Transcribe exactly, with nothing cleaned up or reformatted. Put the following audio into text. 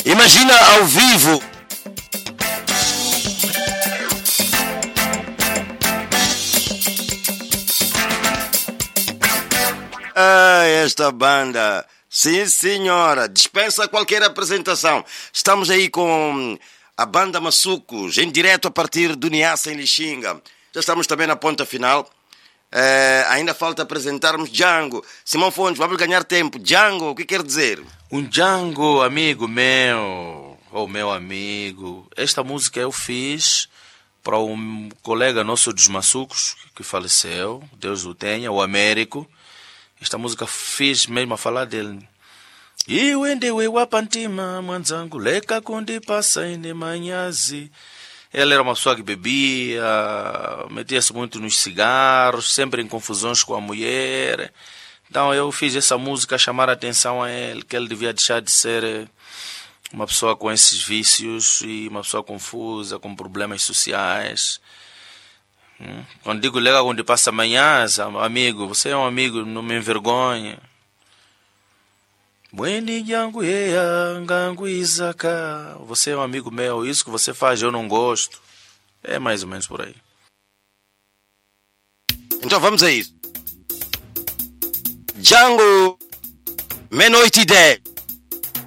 Imagina ao vivo. Ah, esta banda. Sim, senhora. Dispensa qualquer apresentação. Estamos aí com a banda Massucos, em direto a partir do Niassa, em Lixinga. Já estamos também na ponta final. É, ainda falta apresentarmos Django. Simão Fontes, vamos ganhar tempo. Django, o que quer dizer? Um Django, amigo meu, ou meu amigo. Esta música eu fiz para um colega nosso dos Massucos, que faleceu, Deus o tenha, o Américo. Esta música fiz mesmo a falar dele. E o endewe wapantima, manzango, leca kundi passa inde manhãzi. Ele era uma pessoa que bebia, metia-se muito nos cigarros, sempre em confusões com a mulher. Então eu fiz essa música chamar a atenção a ele, que ele devia deixar de ser uma pessoa com esses vícios e uma pessoa confusa, com problemas sociais. Quando digo lega quando passa amanhã, amigo, você é um amigo, não me envergonha. Você é um amigo meu, isso que você faz eu não gosto. É mais ou menos por aí. Então vamos a isso. Django, meia-noite e dez.